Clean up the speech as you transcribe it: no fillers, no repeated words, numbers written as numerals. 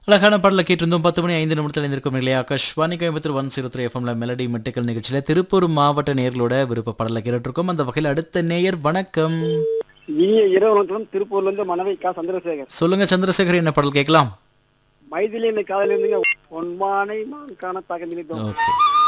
அழகான பாடலை கேட்டிருந்தோம். 10 மணி 5 நிமிடத்தில் இருந்திருக்கும் இல்லையா? ஆகாஷ்வாணி கோயம்புத்தூர் 103 எஃப்எம்ல மெலடி மெட்டுக்கள் நிகழ்ச்சியில திருப்பூர் மாவட்ட நேயர்களோட விருப்ப பாடலை கேட்டுருக்கோம். அந்த வகையில் அடுத்த நேயர் வணக்கம். இனிய இரவு வணக்கம். திருப்பூர்ல இருந்து மனைவி கா சந்திரசேகர். சொல்லுங்க சந்திரசேகர், என்ன பாடல் கேட்கலாம்? மைதிலி காதல இருந்துங்க. பொன்மானை மான் காண தக நினைத்தோம். ஓகே.